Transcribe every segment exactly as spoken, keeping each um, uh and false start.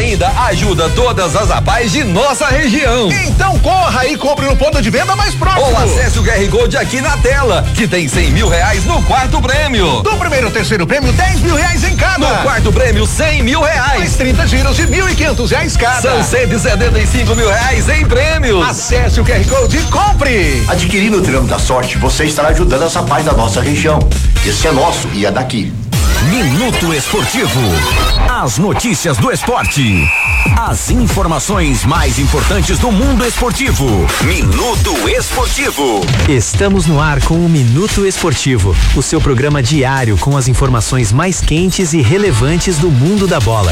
ainda ajuda todas as APAES de nossa região. Então corra e compre no ponto de venda mais próximo. Ou acesse o Q R Code aqui na tela, que tem cem mil reais no quarto prêmio. Do primeiro ao terceiro prêmio, dez mil reais em cada. No quarto prêmio, cem mil reais. Mais trinta giros de mil e quinhentos reais cada. São cento e setenta e cinco mil reais em prêmios. Acesse o Q R Code e compre. Adquirindo o Triângulo da Sorte, você estará ajudando essa paz da nossa região. Esse é nosso e é daqui. Minuto Esportivo. As notícias do esporte. As informações mais importantes do mundo esportivo. Minuto Esportivo. Estamos no ar com o Minuto Esportivo, o seu programa diário com as informações mais quentes e relevantes do mundo da bola.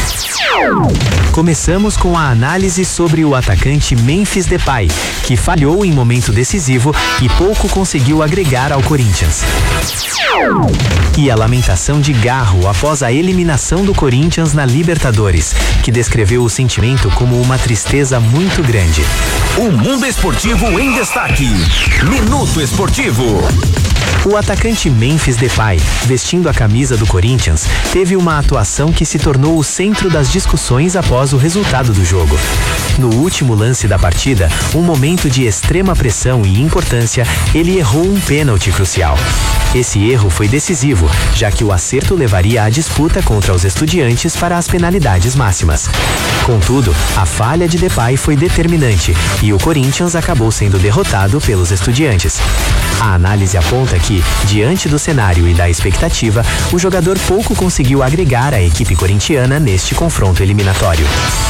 Começamos com a análise sobre o atacante Memphis Depay, que falhou em momento decisivo e pouco conseguiu agregar ao Corinthians. E a lamentação de Garro após a eliminação do Corinthians na Libertadores, que descreveu o sentimento como uma tristeza muito grande. O mundo esportivo em destaque. Minuto Esportivo. O atacante Memphis Depay, vestindo a camisa do Corinthians, teve uma atuação que se tornou o centro das discussões após o resultado do jogo. No último lance da partida, um momento de extrema pressão e importância, ele errou um pênalti crucial. Esse erro foi decisivo, já que o acerto levaria a disputa contra os Estudiantes para as penalidades máximas. Contudo, a falha de Depay foi determinante e o Corinthians acabou sendo derrotado pelos Estudiantes. A análise aponta que, diante do cenário e da expectativa, o jogador pouco conseguiu agregar à equipe corintiana neste confronto eliminatório.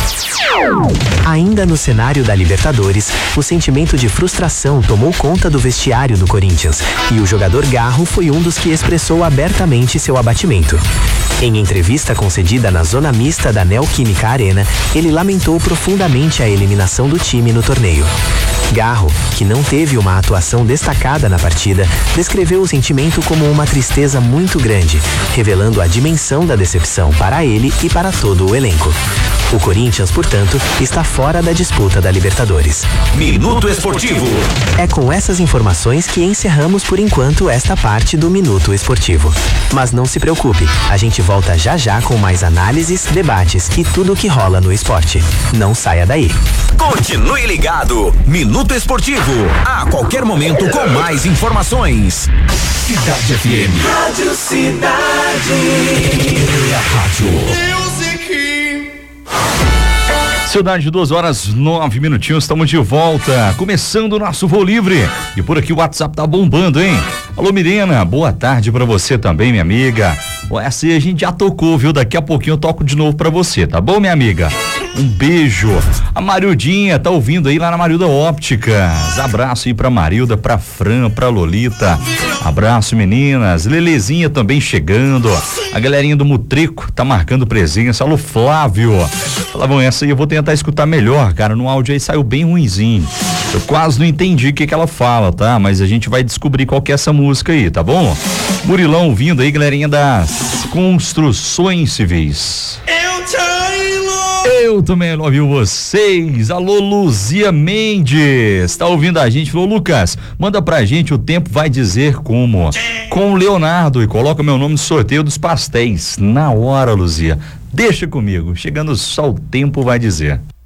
Ainda no cenário da Libertadores, o sentimento de frustração tomou conta do vestiário do Corinthians e o jogador Garro foi um dos que expressou abertamente seu abatimento. Em entrevista concedida na zona mista da Neoquímica Arena, ele lamentou profundamente a eliminação do time no torneio. Garro, que não teve uma atuação destacada na partida, descreveu o sentimento como uma tristeza muito grande, revelando a dimensão da decepção para ele e para todo o elenco. O Corinthians, portanto, está fora da disputa da Libertadores. Minuto Esportivo. É com essas informações que encerramos por enquanto esta parte do Minuto Esportivo. Mas não se preocupe, a gente volta já já com mais análises, debates e tudo o que rola no esporte. Não saia daí. Continue ligado. Minuto Esportivo. A qualquer momento com mais informações. Cidade F M. Rádio Cidade. É a rádio. Cidade, duas horas, nove minutinhos, estamos de volta, começando o nosso voo livre. E por aqui o WhatsApp tá bombando, hein? Alô, Mirena, boa tarde pra você também, minha amiga. Essa aí a gente já tocou, viu? Daqui a pouquinho eu toco de novo pra você, tá bom, minha amiga? Um beijo. A Marildinha tá ouvindo aí lá na Marilda Ópticas. Abraço aí pra Marilda, pra Fran, pra Lolita. Abraço, meninas. Lelezinha também chegando. A galerinha do Mutrico tá marcando presença. Alô, Flávio. Falavam, essa aí eu vou tentar escutar melhor, cara. No áudio aí saiu bem ruinzinho. Eu quase não entendi o que que ela fala, tá? Mas a gente vai descobrir qual que é essa música aí, tá bom? Murilão ouvindo aí, galerinha das construções civis. Eu também ouvi vocês. Alô, Luzia Mendes, tá ouvindo a gente? Falou, Lucas, manda pra gente, o tempo vai dizer como. Com o Leonardo, e coloca meu nome no sorteio dos pastéis. Na hora, Luzia. Deixa comigo, chegando só o tempo vai dizer.